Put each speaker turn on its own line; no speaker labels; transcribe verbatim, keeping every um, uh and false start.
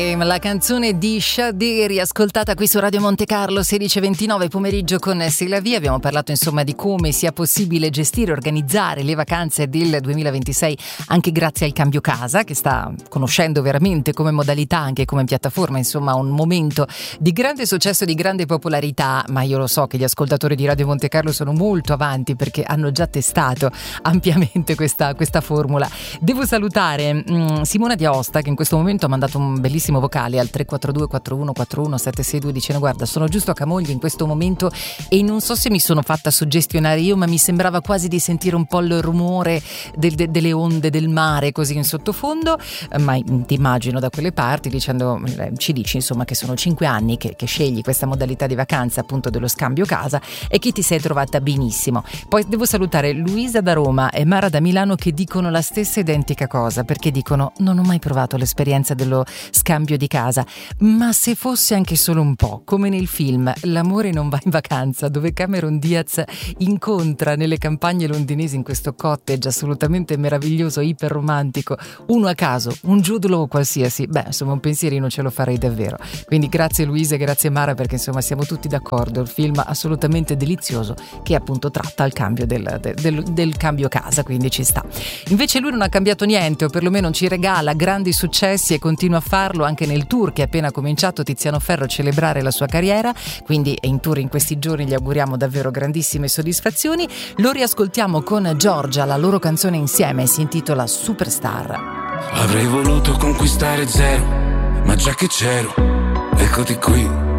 La canzone di Sade, riascoltata qui su Radio Monte Carlo, sedici e ventinove pomeriggio con Silavia. Abbiamo parlato insomma di come sia possibile gestire e organizzare le vacanze del duemilaventisei anche grazie al cambio casa, che sta conoscendo veramente come modalità, anche come piattaforma, insomma un momento di grande successo, di grande popolarità. Ma io lo so che gli ascoltatori di Radio Monte Carlo sono molto avanti perché hanno già testato ampiamente questa, questa formula. Devo salutare mh, Simona Di Aosta, che in questo momento ha mandato un bellissimo vocale al tre quattro due quattro uno quattro uno sette sei due dicendo: guarda, sono giusto a Camogli in questo momento e non so se mi sono fatta suggestionare io, ma mi sembrava quasi di sentire un po' il rumore del, de, delle onde del mare così in sottofondo, ma ti immagino da quelle parti, dicendo, ci dici insomma che sono cinque anni che, che scegli questa modalità di vacanza appunto dello scambio casa e che ti sei trovata benissimo. Poi devo salutare Luisa da Roma e Mara da Milano, che dicono la stessa identica cosa, perché dicono: non ho mai provato l'esperienza dello scambio di casa, ma se fosse anche solo un po', come nel film L'amore non va in vacanza, dove Cameron Diaz incontra nelle campagne londinesi, in questo cottage assolutamente meraviglioso, iper romantico, uno a caso, un Jude Law qualsiasi, beh insomma un pensierino ce lo farei davvero. Quindi grazie Luisa e grazie Mara, perché insomma siamo tutti d'accordo, il film assolutamente delizioso che appunto tratta il cambio del, del, del cambio casa, quindi ci sta. Invece lui non ha cambiato niente, o perlomeno ci regala grandi successi e continua a farlo anche nel tour che è appena cominciato Tiziano Ferro a celebrare la sua carriera, quindi è in tour in questi giorni, gli auguriamo davvero grandissime soddisfazioni. Lo riascoltiamo con Giorgia, la loro canzone insieme si intitola Superstar.
Avrei voluto conquistare zero, ma già che c'ero, eccoti qui.